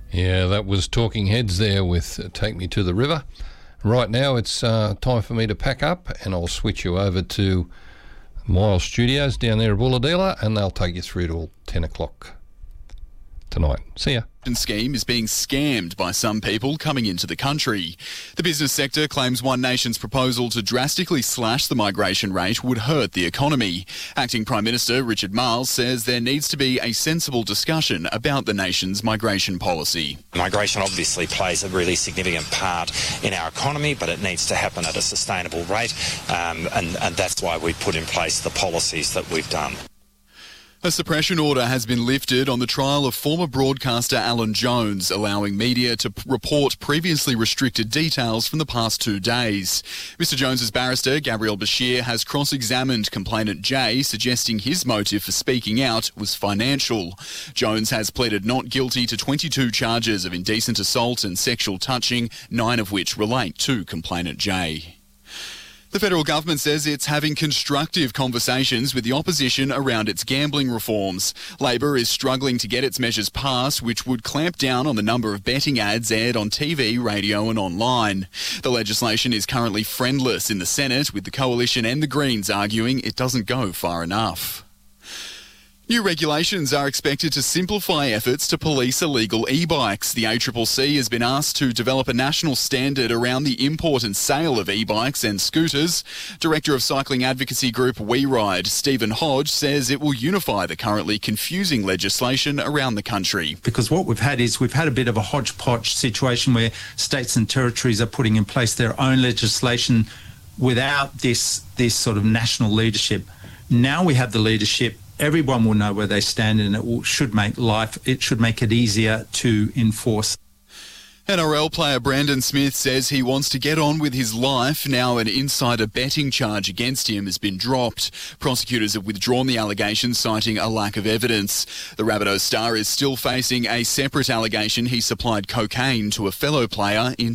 Yeah, that was Talking Heads there with Take Me to the River. Right now it's time for me to pack up, and I'll switch you over to Miles Studios down there at Bulahdelah, and they'll take you through till 10 o'clock tonight. See ya. Scheme is being scammed by some people coming into the country. The business sector claims One Nation's proposal to drastically slash the migration rate would hurt the economy. Acting Prime Minister Richard Marles says there needs to be a sensible discussion about the nation's migration policy. Migration obviously plays a really significant part in our economy, but it needs to happen at a sustainable rate, and that's why we put in place the policies that we've done. A suppression order has been lifted on the trial of former broadcaster Alan Jones, allowing media to report previously restricted details from the past 2 days. Mr Jones's barrister, Gabriel Bashir, has cross-examined complainant Jay, suggesting his motive for speaking out was financial. Jones has pleaded not guilty to 22 charges of indecent assault and sexual touching, 9 of which relate to complainant Jay. The federal government says it's having constructive conversations with the opposition around its gambling reforms. Labor is struggling to get its measures passed, which would clamp down on the number of betting ads aired on TV, radio and online. The legislation is currently friendless in the Senate, with the Coalition and the Greens arguing it doesn't go far enough. New regulations are expected to simplify efforts to police illegal e-bikes. The ACCC has been asked to develop a national standard around the import and sale of e-bikes and scooters. Director of cycling advocacy group WeRide, Stephen Hodge, says it will unify the currently confusing legislation around the country. Because what we've had a bit of a hodgepodge situation where states and territories are putting in place their own legislation without this sort of national leadership. Now we have the leadership. Everyone will know where they stand, and it should make it easier to enforce. NRL player Brandon Smith says he wants to get on with his life now an insider betting charge against him has been dropped. Prosecutors have withdrawn the allegations, citing a lack of evidence. The Rabbitohs star is still facing a separate allegation he supplied cocaine to a fellow player in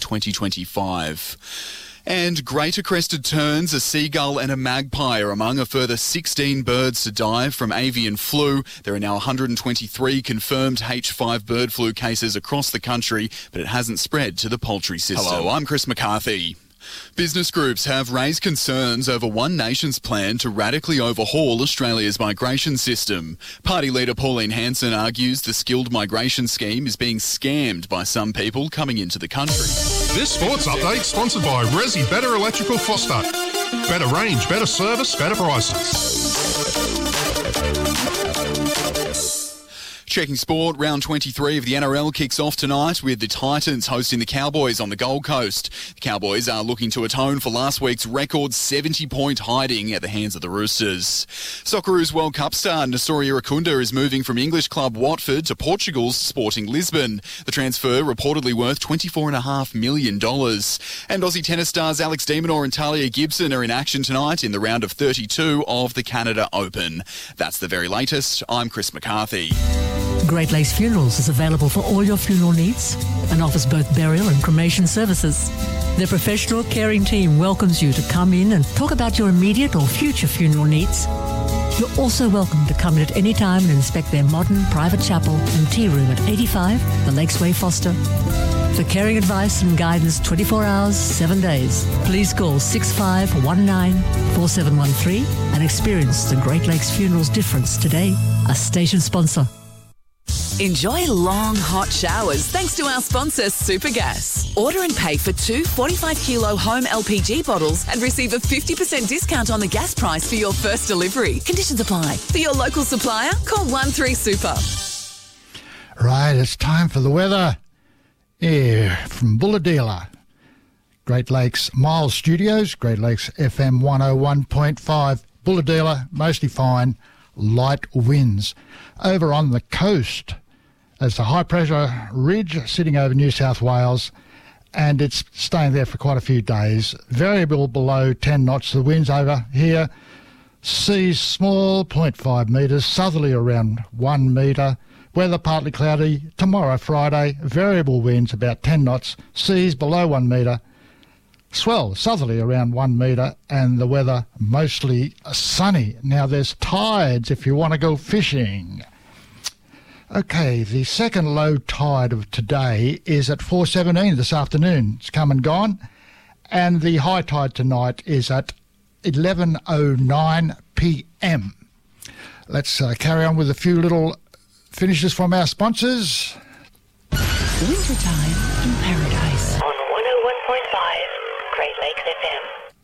2025. And greater crested terns, a seagull and a magpie are among a further 16 birds to die from avian flu. There are now 123 confirmed H5 bird flu cases across the country, but it hasn't spread to the poultry system. Hello, I'm Chris McCarthy. Business groups have raised concerns over One Nation's plan to radically overhaul Australia's migration system. Party leader Pauline Hanson argues the skilled migration scheme is being scammed by some people coming into the country. This sports update sponsored by Resi Better Electrical Foster. Better range, better service, better prices. Checking sport, round 23 of the NRL kicks off tonight with the Titans hosting the Cowboys on the Gold Coast. The Cowboys are looking to atone for last week's record 70-point hiding at the hands of the Roosters. Socceroos World Cup star Nasoria Akunda is moving from English club Watford to Portugal's Sporting Lisbon. The transfer reportedly worth $24.5 million. And Aussie tennis stars Alex de Minaur and Talia Gibson are in action tonight in the round of 32 of the Canada Open. That's the very latest. I'm Chris McCarthy. Great Lakes Funerals is available for all your funeral needs and offers both burial and cremation services. Their professional caring team welcomes you to come in and talk about your immediate or future funeral needs. You're also welcome to come in at any time and inspect their modern private chapel and tea room at 85 The Lakes Way, Foster. For caring advice and guidance 24 hours, 7 days, please call 6519-4713 and experience the Great Lakes Funerals difference today. A station sponsor. Enjoy long, hot showers thanks to our sponsor, Supergas. Order and pay for 2 45-kilo home LPG bottles and receive a 50% discount on the gas price for your first delivery. Conditions apply. For your local supplier, call 13-SUPER. Right, it's time for the weather. Here from Bulahdelah, Great Lakes Miles Studios, Great Lakes FM 101.5. Bulahdelah, mostly fine, light winds. Over on the coast, there's a high-pressure ridge sitting over New South Wales, and it's staying there for quite a few days. Variable below 10 knots. The winds over here, seas small, 0.5 metres, southerly around 1 metre. Weather partly cloudy. Tomorrow, Friday, variable winds about 10 knots, seas below 1 metre. Swell, southerly around 1 metre, and the weather mostly sunny. Now, there's tides if you want to go fishing. Okay, the second low tide of today is at 4:17 this afternoon. It's come and gone. And the high tide tonight is at 11:09 p.m. Let's carry on with a few little finishes from our sponsors. Wintertime in Paradise on 101.5 Great Lakes FM.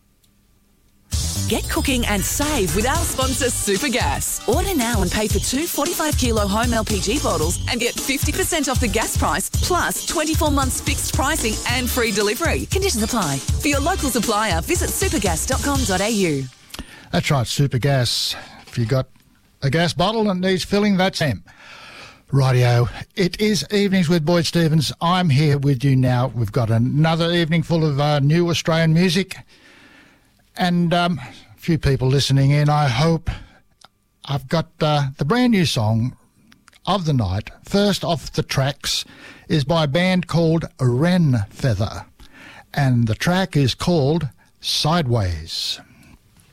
Get cooking and save with our sponsor Supergas. Order now and pay for 2 45-kilo home LPG bottles and get 50% off the gas price, plus 24 months fixed pricing and free delivery. Conditions apply. For your local supplier, visit supergas.com.au. That's right, Supergas. If you got a gas bottle that needs filling, that's them. Rightio. It is Evenings with Boyd Stevens. I'm here with you now. We've got another evening full of new Australian music. And a few people listening in, I hope. I've got the brand new song of the night. First off the tracks is by a band called Wren Feather. And the track is called Sideways.